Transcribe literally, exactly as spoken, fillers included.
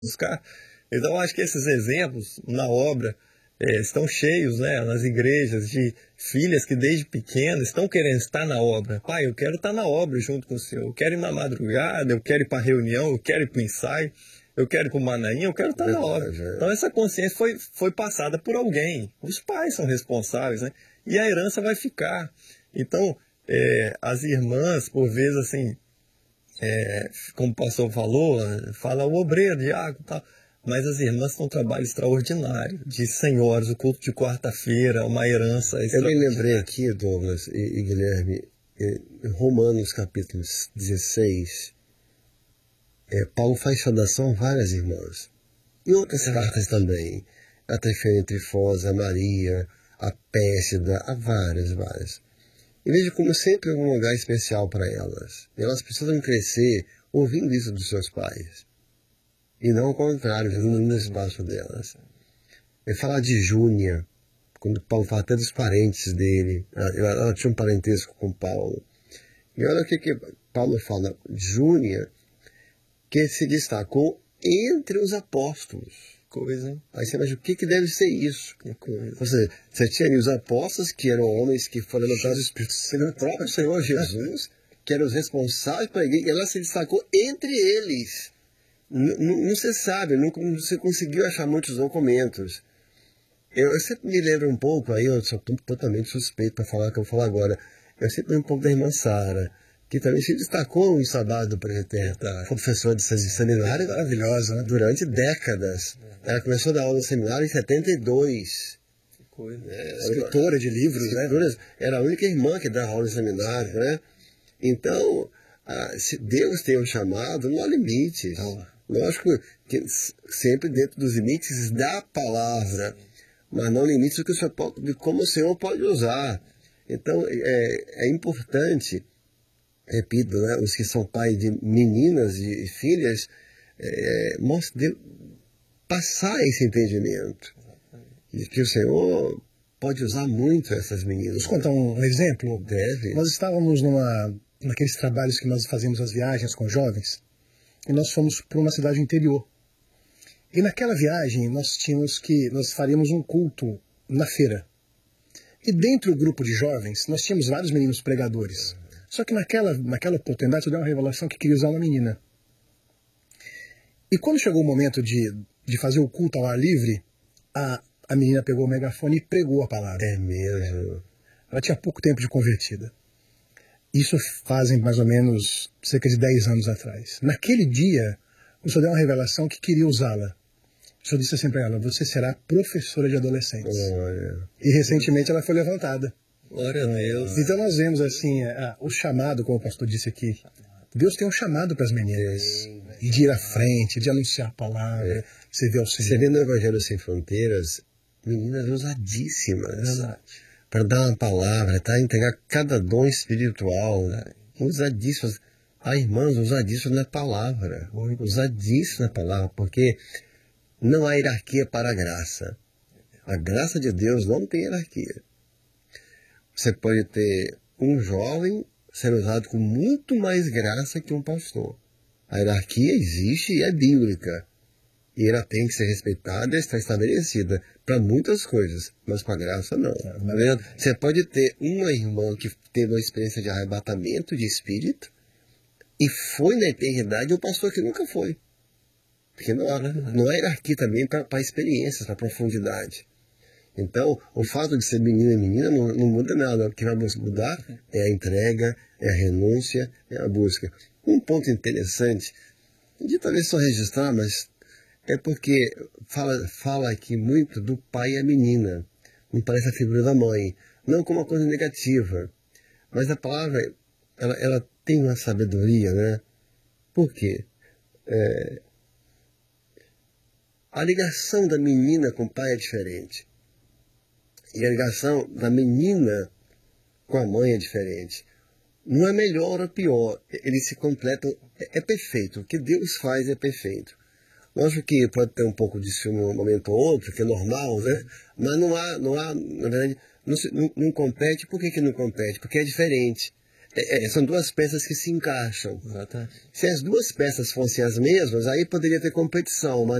buscar. Então, eu acho que esses exemplos na obra é, estão cheios, né, nas igrejas, de filhas que desde pequenas estão querendo estar na obra. Pai, eu quero estar na obra junto com o Senhor, eu quero ir na madrugada, eu quero ir para a reunião, eu quero ir para o ensaio, eu quero ir para o Manaim, eu quero estar na obra. Então, essa consciência foi, foi passada por alguém. Os pais são responsáveis, né? E a herança vai ficar. Então, é, as irmãs, por vezes, assim, é, como o pastor falou, fala o obreiro, diácono e tal. Mas as irmãs têm um trabalho extraordinário, de senhoras, o culto de quarta-feira, uma herança Eu me lembrei aqui, Douglas e, e Guilherme, em Romanos capítulo dezesseis, é, Paulo faz saudação a várias irmãs. E outras é. cartas também. A Trifênia Trifosa, a Maria, a Pérsida, a várias, várias. E veja como sempre é um lugar especial para elas. Elas precisam crescer ouvindo isso dos seus pais. E não ao contrário, vivendo no espaço delas. É falar de Júnia, quando Paulo fala até dos parentes dele. Ela, ela tinha um parentesco com Paulo. E olha o que, que Paulo fala. Júnia, que se destacou entre os apóstolos. Coisa. Aí você imagina o que, que deve ser isso. Que coisa. Ou seja, você tinha ali os apóstolos, que eram homens que foram adotados do Espírito Santo, o próprio Senhor Jesus, que eram os responsáveis para a igreja, e ela se destacou entre eles. Não se sabe, não, não se conseguiu achar muitos documentos. Eu, eu sempre me lembro um pouco, aí eu sou totalmente suspeito para falar o que eu vou falar agora. Eu sempre lembro um pouco da irmã Sara, que também se destacou no Sábado do Presbitério. Foi professora de seminário maravilhosa, né? Durante décadas. Ela começou a dar aula no seminário em setenta e dois. Que coisa. É, escritora de livros, escritora, né? Era a única irmã que dava aula no seminário, né? Então, ah, se Deus tem um chamado, não há limites. Não. Lógico que sempre dentro dos limites da palavra, mas não limites do que o Senhor pode, de como o Senhor pode usar. Então, é, é importante, repito, né, os que são pais de meninas e filhas, é, mostre, passar esse entendimento. De que o Senhor pode usar muito essas meninas. Deixa eu contar um exemplo. Deve. Nós estávamos numa, naqueles trabalhos que nós fazíamos as viagens com jovens, e nós fomos para uma cidade interior. E naquela viagem nós tínhamos que, nós faríamos um culto na feira. E dentro do grupo de jovens, nós tínhamos vários meninos pregadores. Só que naquela, naquela oportunidade eu dei uma revelação que queria usar uma menina. E quando chegou o momento de, de fazer o culto ao ar livre, a, a menina pegou o megafone e pregou a palavra. É mesmo? Ela tinha pouco tempo de convertida. Isso fazem mais ou menos cerca de dez anos atrás. Naquele dia, o Senhor deu uma revelação que queria usá-la. O Senhor disse assim para ela: você será professora de adolescentes. Glória. E recentemente ela foi levantada. Glória a Deus. Então nós vemos assim, a, o chamado, como o pastor disse aqui. Deus tem um chamado para as meninas. E de ir à frente, de anunciar a palavra, é. servir ao Senhor. Você vê no Evangelho Sem Fronteiras, meninas ousadíssimas. Para dar uma palavra, tá? Entregar cada dom espiritual, né? Usadíssimas. Há irmãs usadíssimas na palavra. Usadíssimas na palavra, porque não há hierarquia para a graça. A graça de Deus não tem hierarquia. Você pode ter um jovem sendo usado com muito mais graça que um pastor. A hierarquia existe e é bíblica. E ela tem que ser respeitada e está estabelecida para muitas coisas, mas para a graça não. Tá vendo? Você pode ter uma irmã que teve uma experiência de arrebatamento de espírito e foi na eternidade um pastor que nunca foi. Porque não há, não há hierarquia também para experiências, para profundidade. Então, o fato de ser menino e menina não, não muda nada. O que vai mudar é a entrega, é a renúncia, é a busca. Um ponto interessante, de talvez só registrar, mas é porque fala, fala aqui muito do pai e a menina. Não parece a figura da mãe. Não como uma coisa negativa. Mas a palavra, ela, ela tem uma sabedoria, né? Por quê? É, a ligação da menina com o pai é diferente. E a ligação da menina com a mãe é diferente. Não é melhor ou pior. Eles se completam. É, é perfeito. O que Deus faz é perfeito. Lógico que pode ter um pouco de ciúme num momento ou outro, que é normal, né? Mas não há, não há, na verdade, não, se, não, não compete. Por que, que não compete? Porque é diferente. É, é, são duas peças que se encaixam. Exatamente. Se as duas peças fossem as mesmas, aí poderia ter competição, mas